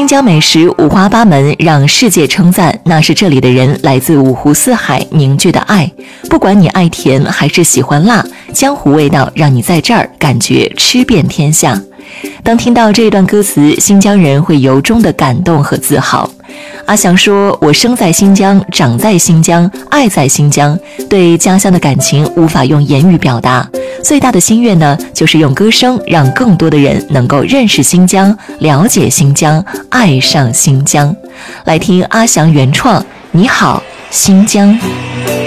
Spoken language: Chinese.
新疆美食五花八门，让世界称赞，那是这里的人来自五湖四海凝聚的爱。不管你爱甜还是喜欢辣，江湖味道让你在这儿感觉吃遍天下。当听到这一段歌词，新疆人会由衷的感动和自豪。阿翔说，我生在新疆，长在新疆，爱在新疆，对家乡的感情无法用言语表达，最大的心愿呢，就是用歌声让更多的人能够认识新疆，了解新疆，爱上新疆。来听阿翔原创《你好，新疆》。